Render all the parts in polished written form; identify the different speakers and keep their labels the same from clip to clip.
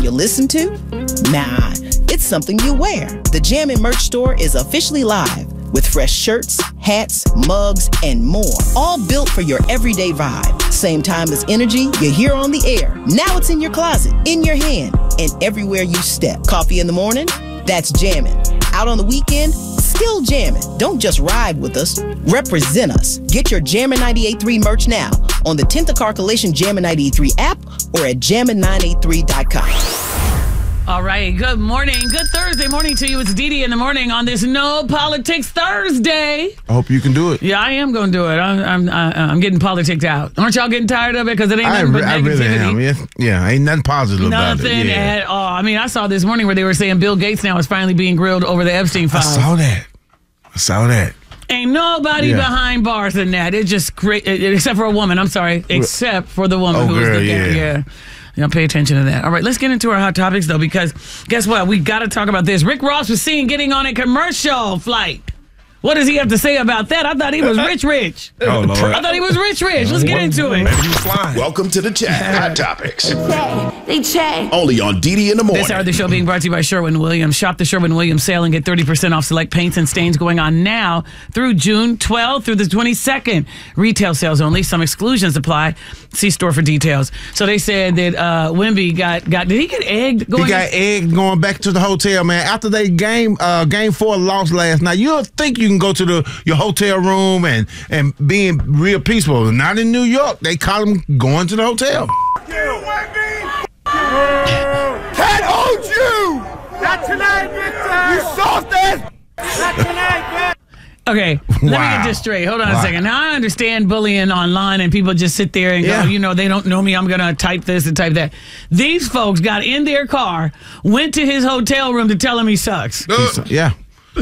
Speaker 1: you listen to? Nah, it's something you wear. The Jammin' merch store is officially live with fresh shirts, hats, mugs, and more. All built for your everyday vibe. Same time as energy you hear on the air. Now it's in your closet, in your hand, and everywhere you step. Coffee in the morning? That's Jammin'. Out on the weekend? Still jammin'. Don't just ride with us, represent us. Get your Jammin' 98.3 merch now on the 10th of Calculation Jammin' 98.3 app or at jammin983.com.
Speaker 2: All right, good morning. Good Thursday morning to you. It's Dee in the morning on this No Politics Thursday.
Speaker 3: I hope you can do it.
Speaker 2: Yeah, I am going to do it. I'm getting politics out. Aren't y'all getting tired of it? Because it ain't nothing but negativity.
Speaker 3: I really am. Yeah, ain't nothing positive about it.
Speaker 2: Nothing at all. I mean, I saw this morning where they were saying Bill Gates now is finally being grilled over the Epstein files.
Speaker 3: I saw that. Ain't
Speaker 2: nobody behind bars in that. It's just great, except for a woman. I'm sorry. Except for the woman who was the guy. Yeah. You know, pay attention to that. All right, let's get into our hot topics, though, because guess what? We got to talk about this. Rick Ross was seen getting on a commercial flight. What does he have to say about that? I thought he was rich.
Speaker 3: Oh, Lord.
Speaker 2: I thought he was rich. Let's get into it.
Speaker 4: Welcome to the chat. Hot Topics.
Speaker 5: They check.
Speaker 4: Only on Dee in the morning.
Speaker 2: This hour of the show being brought to you by Sherwin-Williams. Shop the Sherwin-Williams sale and get 30% off select paints and stains going on now through June 12th through the 22nd. Retail sales only. Some exclusions apply. See store for details. So they said that Wemby got did he get egged?
Speaker 3: He got egged going back to the hotel, man. After they game 4 lost last night, you'll think you can go to your hotel room and being real peaceful. Not in New York. They caught him going to the hotel.
Speaker 6: Can't hold you! Not tonight, Victor! You soft ass! Not tonight, man!
Speaker 2: Okay, let me get this straight. Hold on a second. Now, I understand bullying online and people just sit there and go, you know, they don't know me. I'm going to type this and type that. These folks got in their car, went to his hotel room to tell him he sucks.
Speaker 3: Yeah.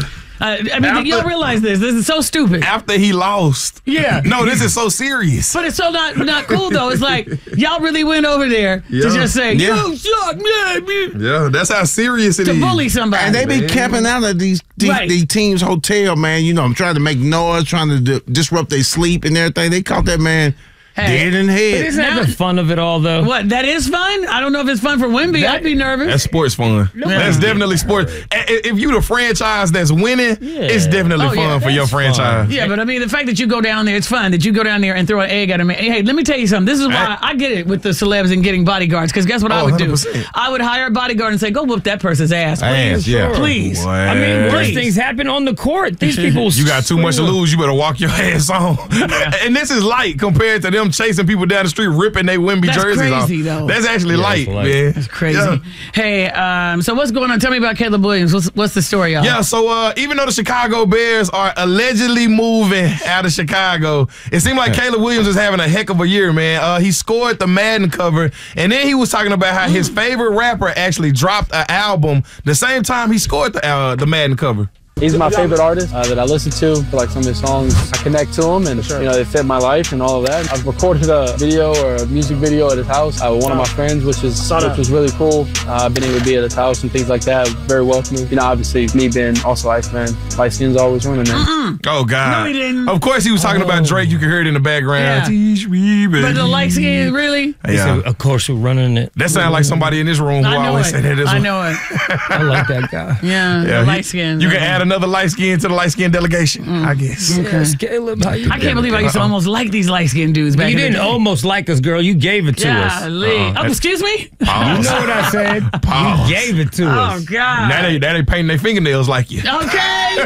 Speaker 2: I mean, y'all realize this. This is so stupid.
Speaker 7: After he lost.
Speaker 2: Yeah.
Speaker 7: No, this is so serious.
Speaker 2: But it's so not cool, though. It's like, y'all really went over there to just say, you suck, man.
Speaker 7: Yeah, that's how serious it is.
Speaker 2: To bully somebody.
Speaker 3: And they be camping out at these teams' hotel, man. You know, I'm trying to make noise, trying to disrupt their sleep and everything. They caught that man dead in the head.
Speaker 8: Isn't that the fun of it all, though?
Speaker 2: What, that is fun? I don't know if it's fun for Wemby. I'd be nervous.
Speaker 7: That's sports fun. That's definitely sports. If you the franchise that's winning, it's definitely fun for your franchise.
Speaker 2: Yeah, but I mean, the fact that you go down there, it's fun. That you go down there and throw an egg at him. Hey, let me tell you something. This is why I get it with the celebs and getting bodyguards. Because guess what I would
Speaker 7: 100%.
Speaker 2: do? I would hire a bodyguard and say, go whoop that person's ass. Please. Please.
Speaker 8: Boy. I mean, worse things happen on the court. These people...
Speaker 7: You got too much to lose. You better walk your ass on. And this is light compared to them chasing people down the street, ripping their Wemby jerseys off.
Speaker 2: Crazy, though.
Speaker 7: That's actually light, man.
Speaker 2: That's crazy. Hey, so what's going on? Tell me about Caleb Williams. What's the story, y'all?
Speaker 7: Yeah, so even though the Chicago Bears are allegedly moving out of Chicago, it seemed like Caleb Williams is having a heck of a year, man. He scored the Madden cover, and then he was talking about how his favorite rapper actually dropped an album the same time he scored the Madden cover.
Speaker 9: He's my favorite artist that I listen to. Like some of his songs, I connect to him, and you know they fit my life and all of that. I've recorded a video or a music video at his house with one of my friends, which was really cool. I've been able to be at his house and things like that. Very welcoming. You know, obviously me being also Iceman, light skin's always winning, man.
Speaker 7: Oh God!
Speaker 2: No, he didn't.
Speaker 7: Of course, he was talking about Drake. You can hear it in the background.
Speaker 2: Yeah. But the light skin, really?
Speaker 8: Yeah. Of course, we're running it.
Speaker 7: That sounds like somebody in this room who always say that.
Speaker 2: I know it.
Speaker 8: I like that guy.
Speaker 2: Yeah, light skin.
Speaker 7: You can add another light skin to the light skin delegation, I guess.
Speaker 8: Okay. Caleb, how you
Speaker 2: I can't believe I used to almost like these light skinned dudes back
Speaker 8: You
Speaker 2: in the
Speaker 8: didn't
Speaker 2: day.
Speaker 8: almost like us, girl. You gave it to us.
Speaker 2: Oh, excuse me?
Speaker 8: You know what I said?
Speaker 7: Pause.
Speaker 8: You gave it to us.
Speaker 2: Oh, God.
Speaker 7: Now they painting their fingernails like you.
Speaker 2: Okay.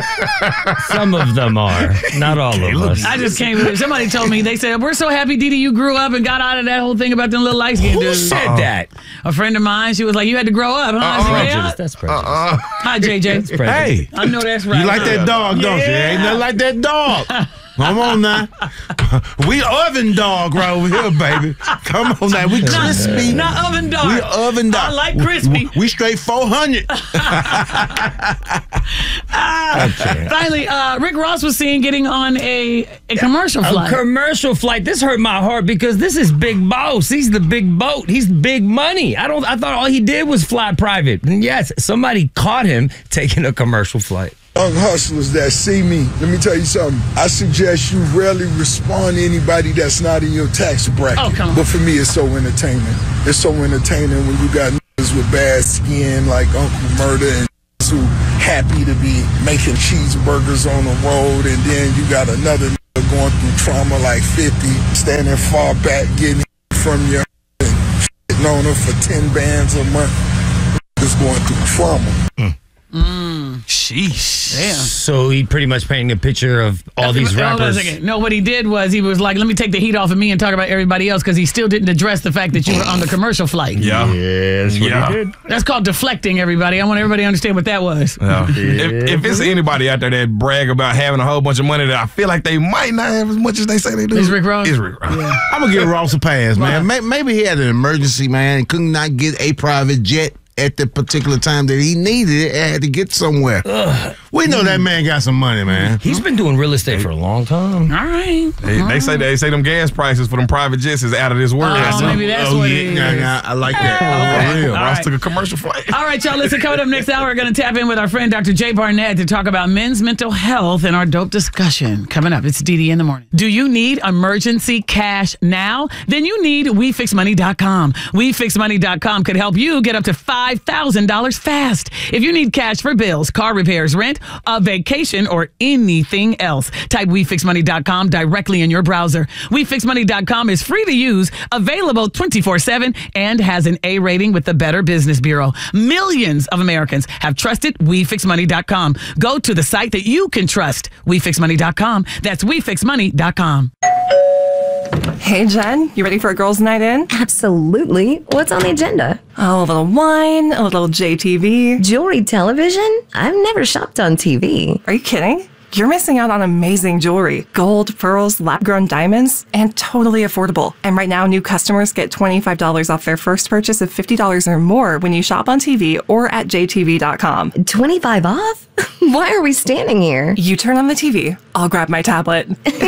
Speaker 8: Some of them are. Not all of us.
Speaker 2: I just can't believe Somebody told me, they said, we're so happy, Dee, you grew up and got out of that whole thing about them little light skinned dudes.
Speaker 8: Who said that?
Speaker 2: A friend of mine, she was like, you had to grow up, huh? I said, yeah.
Speaker 8: That's prejudice.
Speaker 2: Hi, JJ.
Speaker 3: Hey.
Speaker 2: I know that's right.
Speaker 3: You like that dog, don't you? Ain't nothing like that dog. Come on now. We oven dog right over here, baby. Come on now. We crispy.
Speaker 2: Not oven dog.
Speaker 3: We oven dog.
Speaker 2: I like crispy.
Speaker 3: We straight 400.
Speaker 2: Finally, Rick Ross was seen getting on a commercial flight.
Speaker 8: A commercial flight. This hurt my heart because this is Big Boss. He's the big boat. He's big money. I thought all he did was fly private. And yes, somebody caught him taking a commercial flight.
Speaker 6: Young hustlers that see me, let me tell you something. I suggest you rarely respond to anybody that's not in your tax bracket.
Speaker 2: Oh, come on.
Speaker 6: But for me, it's so entertaining. It's so entertaining when you got niggas
Speaker 10: dudes with bad skin like Uncle Murder and who happy to be making cheeseburgers on the road, and then you got another nigga going through trauma like 50, standing far back getting from your and shitting on her for 10 bands a month. Just going through trauma.
Speaker 7: Sheesh.
Speaker 2: Damn.
Speaker 8: So he pretty much painted a picture of all these rappers.
Speaker 2: No, what he did was he was like, let me take the heat off of me and talk about everybody else, because he still didn't address the fact that you were on the commercial flight.
Speaker 7: Yeah.
Speaker 8: Yes, what he did.
Speaker 2: That's called deflecting, everybody. I want everybody to understand what that was.
Speaker 7: Yeah. If it's anybody out there that brag about having a whole bunch of money that I feel like they might not have as much as they say they do,
Speaker 2: It's Rick Ross?
Speaker 7: It's Rick Ross.
Speaker 2: Yeah.
Speaker 3: I'm going to give Ross a pass, man. Maybe he had an emergency, man, and could not get a private jet at the particular time that he needed it and had to get somewhere. We know that man got some money, man.
Speaker 8: He's been doing real estate for a long time.
Speaker 2: All right.
Speaker 7: They say them gas prices for them private jets is out of this world.
Speaker 2: Maybe that's what it is.
Speaker 3: I like that.
Speaker 7: For real.
Speaker 2: All
Speaker 7: Ross
Speaker 2: right.
Speaker 7: took a commercial flight.
Speaker 2: All right, y'all. Listen, coming up next hour, we're going to tap in with our friend Dr. Jay Barnett to talk about men's mental health and our dope discussion. Coming up, it's DD in the morning. Do you need emergency cash now? Then you need WeFixMoney.com. WeFixMoney.com could help you get up to $5,000 fast. If you need cash for bills, car repairs, rent, a vacation, or anything else, type WeFixMoney.com directly in your browser. WeFixMoney.com is free to use, available 24/7, and has an A rating with the Better Business Bureau. Millions of Americans have trusted WeFixMoney.com. Go to the site that you can trust. WeFixMoney.com. That's WeFixMoney.com.
Speaker 11: Hey, Jen, you ready for a girls' night in?
Speaker 12: Absolutely. What's on the agenda?
Speaker 11: Oh, a little wine, a little JTV.
Speaker 12: Jewelry television? I've never shopped on TV.
Speaker 11: Are you kidding? You're missing out on amazing jewelry. Gold, pearls, lab-grown diamonds, and totally affordable. And right now, new customers get $25 off their first purchase of $50 or more when you shop on TV or at jtv.com.
Speaker 12: 25 off? Why are we standing here?
Speaker 11: You turn on the TV. I'll grab my tablet.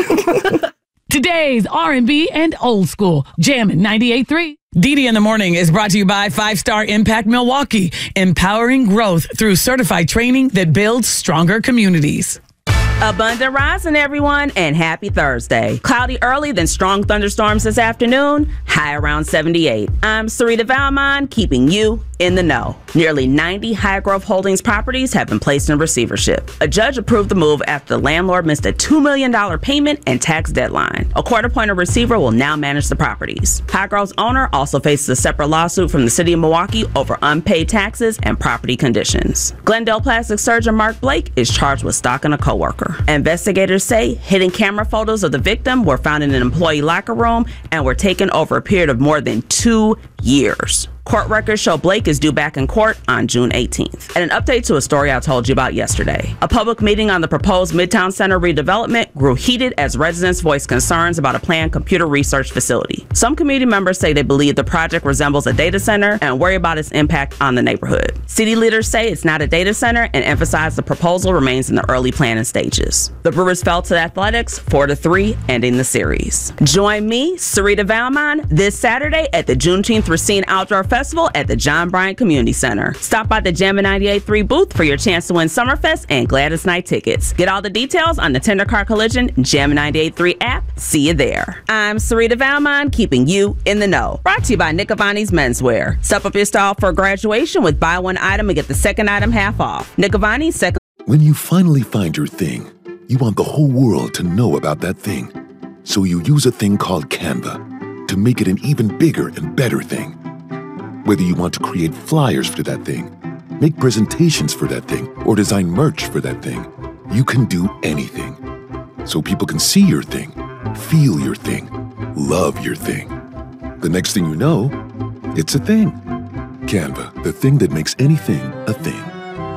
Speaker 2: Today's R&B and old school, Jammin' 98.3. DD in the Morning is brought to you by 5-Star Impact Milwaukee, empowering growth through certified training that builds stronger communities.
Speaker 13: Abundant rising, everyone, and happy Thursday. Cloudy early, then strong thunderstorms this afternoon, high around 78. I'm Sarita Valmont, keeping you in the know. Nearly 90 High Grove Holdings properties have been placed in receivership. A judge approved the move after the landlord missed a $2 million payment and tax deadline. A court-appointed receiver will now manage the properties. High Grove's owner also faces a separate lawsuit from the city of Milwaukee over unpaid taxes and property conditions. Glendale plastic surgeon Mark Blake is charged with stalking a coworker. Investigators say hidden camera photos of the victim were found in an employee locker room and were taken over a period of more than 2 years. Court records show Blake is due back in court on June 18th. And an update to a story I told you about yesterday. A public meeting on the proposed Midtown Center redevelopment grew heated as residents voiced concerns about a planned computer research facility. Some community members say they believe the project resembles a data center and worry about its impact on the neighborhood. City leaders say it's not a data center and emphasize the proposal remains in the early planning stages. The Brewers fell to the Athletics 4-3, ending the series. Join me, Sarita Valmont, this Saturday at the Juneteenth Racine Outdoor Festival at the John Bryant Community Center. Stop by the Jammin' 98.3 booth for your chance to win Summerfest and Gladys Night tickets. Get all the details on the Tender Car Collision Jammin' 98.3 app. See you there. I'm Sarita Valmont, keeping you in the know. Brought to you by Nick Avani's Menswear. Step up your style for graduation with buy one item and get the second item half off. Nick Avani's second.
Speaker 14: When you finally find your thing, you want the whole world to know about that thing. So you use a thing called Canva to make it an even bigger and better thing. Whether you want to create flyers for that thing, make presentations for that thing, or design merch for that thing, you can do anything. So people can see your thing, feel your thing, love your thing. The next thing you know, it's a thing. Canva, the thing that makes anything a thing.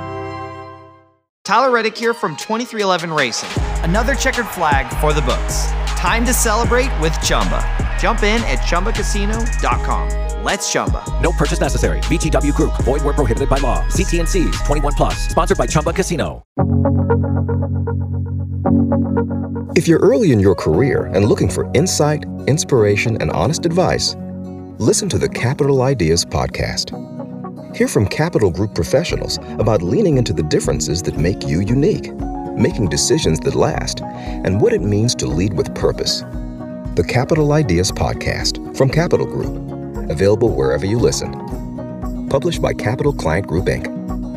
Speaker 15: Tyler Reddick here from 23XI Racing. Another checkered flag for the books. Time to celebrate with Chumba. Jump in at ChumbaCasino.com. Let's Chumba.
Speaker 16: No purchase necessary. VGW Group. Void where prohibited by law. See T&Cs. 21+. Sponsored by Chumba Casino.
Speaker 17: If you're early in your career and looking for insight, inspiration, and honest advice, listen to the Capital Ideas Podcast. Hear from Capital Group professionals about leaning into the differences that make you unique, making decisions that last, and what it means to lead with purpose. The Capital Ideas Podcast from Capital Group. Available wherever you listen. Published by Capital Client Group, Inc.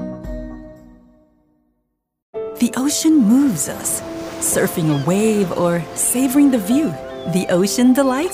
Speaker 18: The ocean moves us. Surfing a wave or savoring the view. The ocean delights